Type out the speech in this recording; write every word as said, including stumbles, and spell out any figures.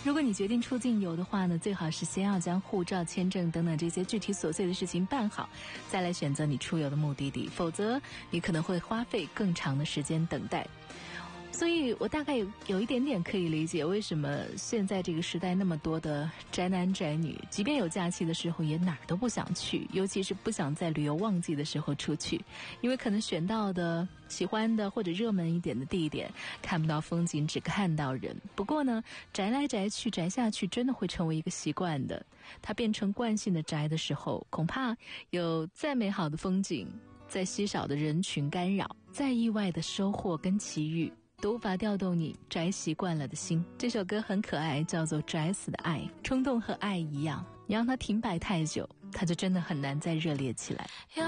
如果你决定出境游的话呢，最好是先要将护照、签证等等这些具体琐碎的事情办好，再来选择你出游的目的地，否则你可能会花费更长的时间等待。所以我大概有有一点点可以理解为什么现在这个时代那么多的宅男宅女，即便有假期的时候也哪儿都不想去，尤其是不想在旅游旺季的时候出去，因为可能选到的喜欢的或者热门一点的地点看不到风景，只看到人。不过呢，宅来宅去宅下去真的会成为一个习惯的，它变成惯性的宅的时候，恐怕有再美好的风景，再稀少的人群干扰，再意外的收获跟奇遇，都无法调动你宅习惯了的心。这首歌很可爱，叫做《宅死的爱》，冲动和爱一样，你让它停摆太久，它就真的很难再热烈起来。